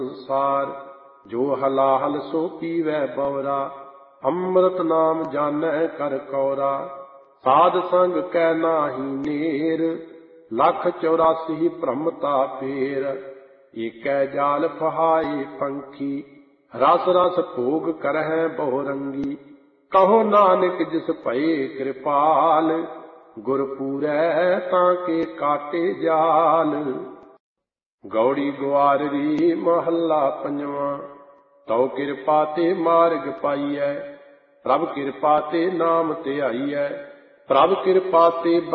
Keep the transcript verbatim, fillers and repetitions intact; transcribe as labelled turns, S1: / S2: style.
S1: ਸੰਸਾਰ। ਜੋ ਹਲਾਹਲ ਸੋ ਪੀਵੈ ਬਉਰਾ, ਅੰਮ੍ਰਿਤ ਨਾਮ ਜਾਣੈ ਕਰ ਕੌਰਾ। ਸਾਧ ਸੰਗ ਕੈ ਨਾਹੀ ਨੇਰ, ਲੱਖ ਚੌਰਾਸੀ ਭ੍ਰਮਤਾ ਪੇਰ। ਏਕੈ ਜਾਲ ਫਹਾਏ ਪੰਖੀ, ਰਸ ਰਸ ਭੋਗ ਕਰਹਿ ਬਹੁ ਰੰਗੀ। ਕਹੋ ਨਾਨਕ ਜਿਸ ਭਏ ਕਿਰਪਾਲ, ਗੁਰ ਪੂਰੈ ਤਾਂ ਕੇ ਕਾਟੇ ਜਾਲ। ਗੌੜੀ ਗੁਆਰਰੀ ਮਹੱਲਾ ਪੰਜਵਾਂ। ਤਉ ਕਿਰਪਾ ਤੇ ਮਾਰਗ ਪਾਈਐ, ਪ੍ਰਭ ਕਿਰਪਾ ਤੇ ਨਾਮ ਧਿਆਈਐ। ਪ੍ਰਭ ਕਿਰਪਾ ਤੇ